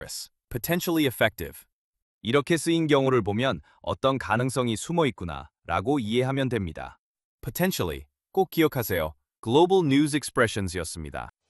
potentially effective. 이렇게 쓰인 경우를 보면 어떤 가능성이 숨어 있구나 라고 이해하면 됩니다. potentially 꼭 기억하세요. Global News Expressions였습니다.